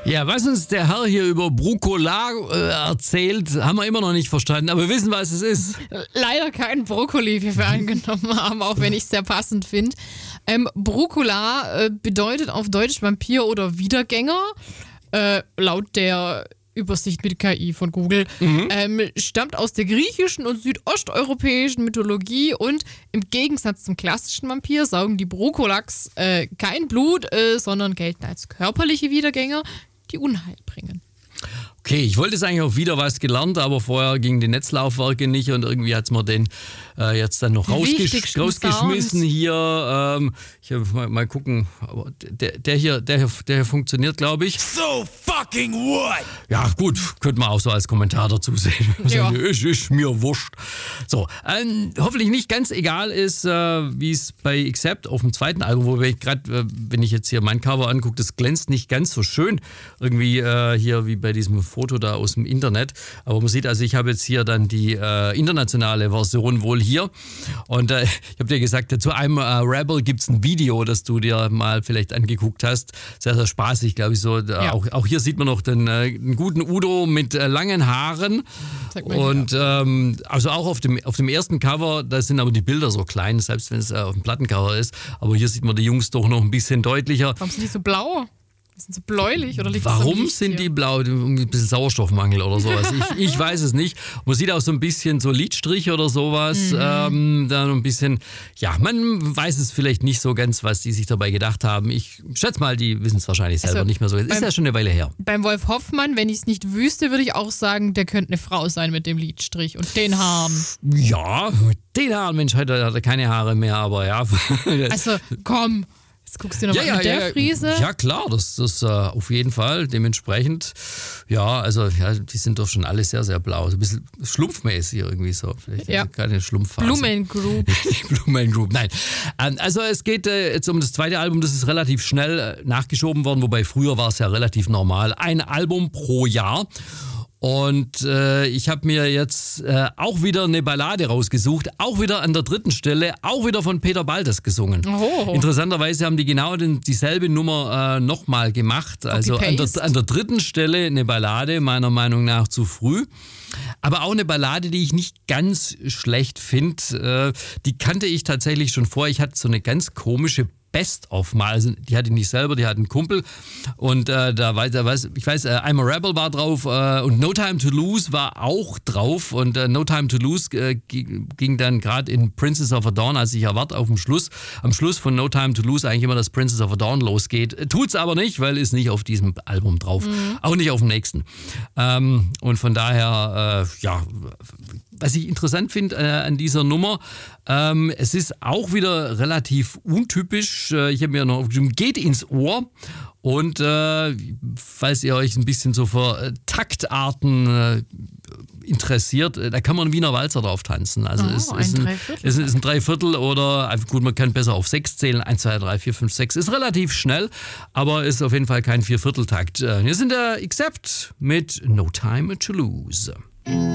Ja, was uns der Herr hier über Brucola erzählt, haben wir immer noch nicht verstanden, aber wir wissen, was es ist. Leider kein Brokkoli, wie wir angenommen haben, auch wenn ich es sehr passend finde. Brucola bedeutet auf Deutsch Vampir oder Wiedergänger. Laut der Übersicht mit KI von Google, stammt aus der griechischen und südosteuropäischen Mythologie und im Gegensatz zum klassischen Vampir saugen die Brucolaks kein Blut, sondern gelten als körperliche Wiedergänger, die Unheil bringen. Okay, ich wollte jetzt eigentlich auch wieder was gelernt, aber vorher gingen die Netzlaufwerke nicht und irgendwie hat es mir den jetzt dann noch rausgeschmissen hier. Ich mal gucken, aber der hier funktioniert, glaube ich. So fucking what? Ja gut, könnte man auch so als Kommentar dazu sehen. Ja. Ist mir wurscht. So, hoffentlich nicht ganz egal ist, wie es bei Accept auf dem zweiten Album, wo ich gerade, wenn ich jetzt hier mein Cover angucke, das glänzt nicht ganz so schön irgendwie hier wie bei diesem Foto da aus dem Internet. Aber man sieht, also ich habe jetzt hier dann die internationale Version wohl hier. Und ich habe dir gesagt, zu einem Rebel gibt es ein Video, das du dir mal vielleicht angeguckt hast. Sehr, sehr spaßig, glaube ich so. Ja. Auch hier sieht man noch den guten Udo mit langen Haaren. Und also auch auf dem ersten Cover, da sind aber die Bilder so klein, selbst wenn es auf dem Plattencover ist. Aber hier sieht man die Jungs doch noch ein bisschen deutlicher. Warum sind die so blau? Die sind so bläulich oder liegt das am Warum Licht sind hier? die blau? Ein bisschen Sauerstoffmangel oder sowas. Ich weiß es nicht. Man sieht auch so ein bisschen so Lidstrich oder sowas. Dann ein bisschen, ja, man weiß es vielleicht nicht so ganz, was die sich dabei gedacht haben. Ich schätze mal, die wissen es wahrscheinlich selber Also, nicht mehr so. Ist ja schon eine Weile her. Beim Wolf Hoffmann, wenn ich es nicht wüsste, würde ich auch sagen, der könnte eine Frau sein mit dem Lidstrich und den Haaren. Ja, mit den Haaren, Mensch, heute hat er keine Haare mehr, aber ja. Also, komm. Jetzt guckst du nochmal mit der Friese. Ja, klar, das auf jeden Fall. Dementsprechend, ja, also ja, die sind doch schon alle sehr, sehr blau. So ein bisschen schlumpfmäßig irgendwie so. Vielleicht keine Schlumpfphase. Blumen Group. Die Blumen Group, nein. Also es geht jetzt um das zweite Album, das ist relativ schnell nachgeschoben worden, wobei früher war es ja relativ normal. Ein Album pro Jahr. Und ich habe mir jetzt auch wieder eine Ballade rausgesucht, auch wieder an der dritten Stelle, auch wieder von Peter Baltes gesungen. Oh. Interessanterweise haben die genau dieselbe Nummer nochmal gemacht. Also an der dritten Stelle eine Ballade, meiner Meinung nach zu früh. Aber auch eine Ballade, die ich nicht ganz schlecht finde. Die kannte ich tatsächlich schon vor. Ich hatte so eine ganz komische Best-of mal. Also die hatte ich nicht selber, die hat einen Kumpel. Und ich weiß, I'm a Rebel war drauf und No Time to Lose war auch drauf. Und No Time to Lose ging dann gerade in Princess of a Dawn, als ich erwarte am Schluss von No Time to Lose eigentlich immer, dass Princess of a Dawn losgeht. Tut's aber nicht, weil ist nicht auf diesem Album drauf. Auch nicht auf dem nächsten. Und von daher, was ich interessant finde an dieser Nummer, es ist auch wieder relativ untypisch. Ich habe mir noch aufgeschrieben, geht ins Ohr. Und falls ihr euch ein bisschen so für Taktarten interessiert, da kann man einen Wiener Walzer drauf tanzen. Also es ist ein Dreiviertel oder gut, man kann besser auf 6 zählen. 1, 2, 3, 4, 5, 6. Ist relativ schnell, aber ist auf jeden Fall kein Viervierteltakt. Hier sind der Accept mit No Time to Lose.